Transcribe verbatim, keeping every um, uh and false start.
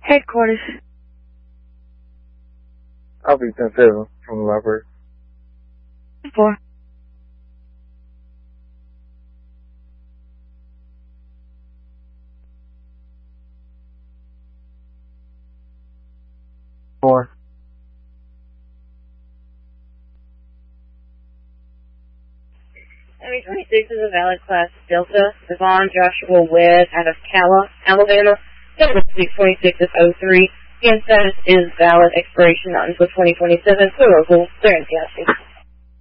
Headquarters. I'll be ten seven from the library. Four. Four. M E twenty-six is a valid class Delta. Devon Joshua Webb out of Calla, Alabama. Number six twenty-six is oh three. Scan status is valid. Expiration not until twenty twenty-seven. So local. Clearance gas station.